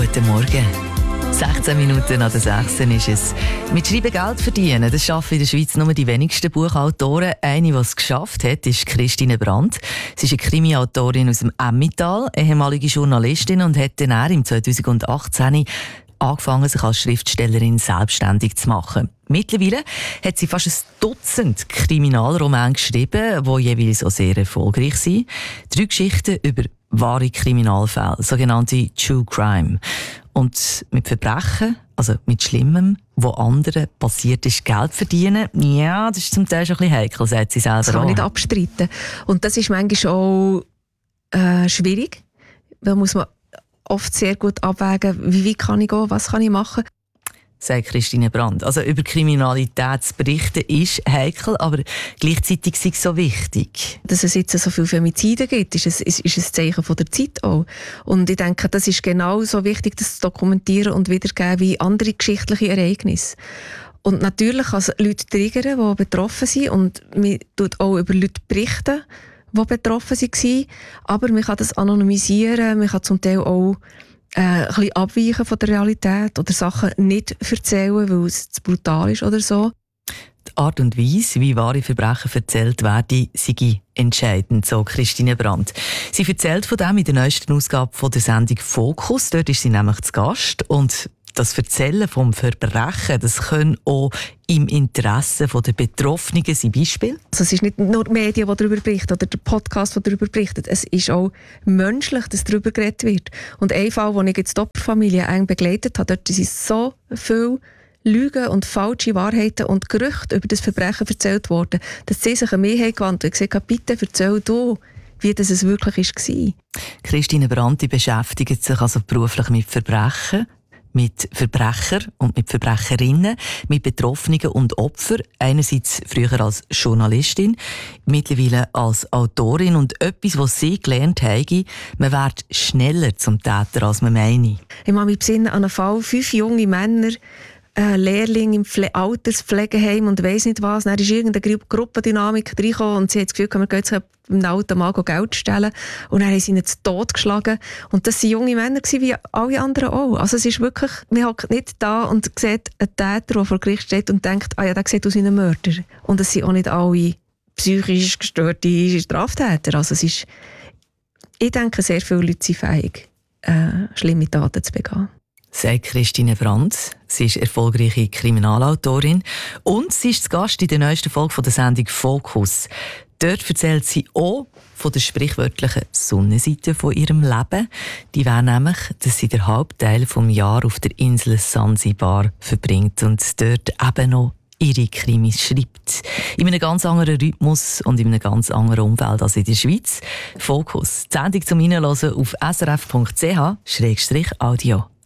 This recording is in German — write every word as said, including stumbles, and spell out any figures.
guten Morgen. sechzehn Minuten an der sechs ist es. Mit Schreiben Geld verdienen, das schaffen in der Schweiz nur die wenigsten Buchautoren. Eine, die es geschafft hat, ist Christine Brandt. Sie ist eine Krimi-Autorin aus dem Emmental, ehemalige Journalistin und hat dann im zweitausendachtzehn angefangen, sich als Schriftstellerin selbstständig zu machen. Mittlerweile hat sie fast ein Dutzend Kriminalromane geschrieben, die jeweils auch sehr erfolgreich sind. Drei Geschichten über wahre Kriminalfälle, sogenannte True Crime. Und mit Verbrechen, also mit Schlimmem, wo anderen passiert ist, Geld verdienen, ja, das ist zum Teil schon ein bisschen heikel, sagt sie selber. Das kann man nicht abstreiten. Und das ist manchmal auch äh, schwierig. Da muss man oft sehr gut abwägen, wie weit kann ich gehen, was kann ich machen. Sagt Christine Brandt. Also über Kriminalität zu berichten ist heikel, aber gleichzeitig ist es so wichtig. Dass es jetzt so viele Femizide gibt, ist ein, ist, ist ein Zeichen von der Zeit auch. Und ich denke, das ist genauso wichtig, das zu dokumentieren und wiedergeben wie andere geschichtliche Ereignisse. Und natürlich kann es Leute triggern, die betroffen sind, und man tut auch über Leute berichten, die betroffen waren. Aber man kann das anonymisieren, man kann zum Teil auch äh, ein bisschen abweichen von der Realität oder Sachen nicht erzählen, weil es zu brutal ist oder so. Die Art und Weise, wie wahre Verbrechen erzählt werden, sei entscheidend, so Christine Brandt. Sie erzählt von dem in der neuesten Ausgabe von der Sendung «Fokus». Dort ist sie nämlich zu Gast. Und das Erzählen vom Verbrechen, das können auch im Interesse der Betroffenen sein. Beispiel? Also es ist nicht nur die Medien, die darüber berichten, oder der Podcast, der darüber berichtet. Es ist auch menschlich, dass darüber geredet wird. Und ein Fall, den ich jetzt die Opferfamilie eng begleitet habe, dort sind so viele Lügen und falsche Wahrheiten und Gerüchte über das Verbrechen erzählt worden, dass sie sich an mich gewandt haben und gesagt haben, bitte erzähl du, wie das es wirklich war. Christine Brandt beschäftigt sich also beruflich mit Verbrechen, mit Verbrechern und mit Verbrecherinnen, mit Betroffenen und Opfern. Einerseits früher als Journalistin, mittlerweile als Autorin. Und etwas, was sie gelernt habe, man wird schneller zum Täter, als man meine. Ich mache mich besinnen an einen Fall, fünf junge Männer, äh, Lehrling im Pfle- Alterspflegeheim und weiss nicht was. Dann ist irgendeine Gru- Gruppendynamik reingekommen und sie hat das Gefühl, wir gehen jetzt einem alten Mann Geld stellen. Und dann haben sie ihn zu Tod geschlagen. Und das waren junge Männer wie alle anderen auch. Also es ist wirklich, man hockt nicht da und sieht einen Täter, der vor Gericht steht und denkt, ah ja, der sieht aus wie ein Mörder. Und es sind auch nicht alle psychisch gestörte Straftäter. Also es ist, ich denke, sehr viele Leute sind fähig, äh, schlimme Taten zu begehen. Sagt Christine Brandt. Sie ist erfolgreiche Kriminalautorin und sie ist zu Gast in der neuesten Folge von der Sendung «Fokus». Dort erzählt sie auch von der sprichwörtlichen Sonnenseite von ihrem Leben. Die wäre nämlich, dass sie den Hauptteil des Jahres auf der Insel Sansibar verbringt und dort eben noch ihre Krimis schreibt. In einem ganz anderen Rhythmus und in einem ganz anderen Umfeld als in der Schweiz. «Fokus». Die Sendung zum Hinhören auf s r f punkt c h Audio.